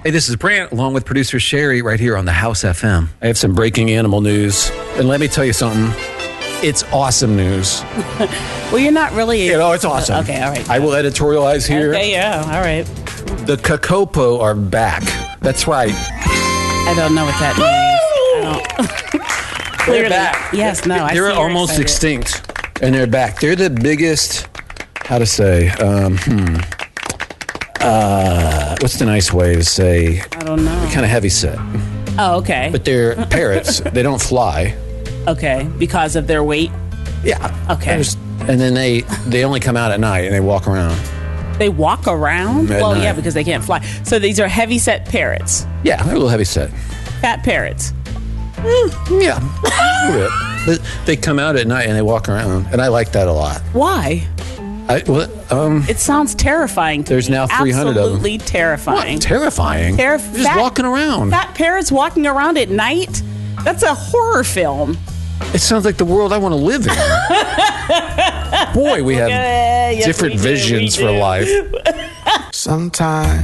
Hey, this is Brant, along with producer Sherry, right here on the House FM. I have some breaking animal news, and let me tell you something. It's awesome news. Well, you're not really... It's awesome. Okay, all right. I will editorialize here. Okay, yeah, all right. The Kakapo are back. That's right. I don't know what that means. Clearly. They're back. Yes, no, I see They're you're almost excited. extinct, and they're back. They're the biggest, how to say, what's the nice way to say? I don't know. Kind of heavy set. Oh, okay. But they're parrots. They don't fly. Okay, because of their weight? Yeah. Okay. And then they only come out at night and they walk around. They walk around? At Well, night. yeah, because they can't fly. So these are heavy-set parrots. Yeah, they're a little heavy set. Fat parrots. Yeah. A little bit. But they come out at night and they walk around, and I like that a lot. Why? It It sounds terrifying to There's me. now 300 of them. Absolutely terrifying. terrifying. They're just walking around. Fat parrots walking around at night? That's a horror film. It sounds like the world I want to live in. Boy, we have Yes, different we do, visions we for do. life. Sometimes